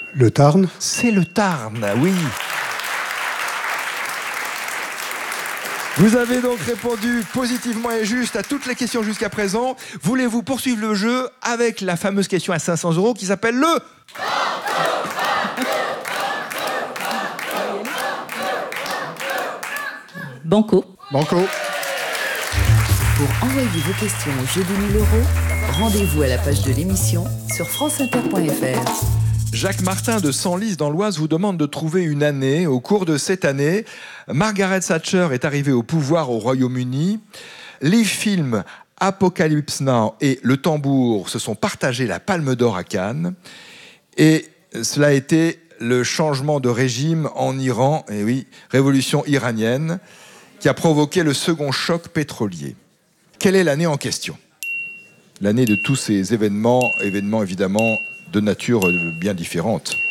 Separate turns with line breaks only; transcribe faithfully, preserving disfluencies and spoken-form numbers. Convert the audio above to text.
Le Tarn.
C'est le Tarn, oui. Vous avez donc répondu positivement et juste à toutes les questions jusqu'à présent. Voulez-vous poursuivre le jeu avec la fameuse question à cinq cents euros qui s'appelle le...
Banco.
Banco.
Pour envoyer vos questions au jeu des mille euros, rendez-vous à la page de l'émission sur franceinter point f r.
Jacques Martin de Senlis dans l'Oise vous demande de trouver une année. Au cours de cette année, Margaret Thatcher est arrivée au pouvoir au Royaume-Uni. Les films Apocalypse Now et Le Tambour se sont partagés la Palme d'Or à Cannes. Et cela a été le changement de régime en Iran, et oui, révolution iranienne, qui a provoqué le second choc pétrolier. Quelle est l'année en question ? L'année de tous ces événements, événements évidemment de nature bien différente.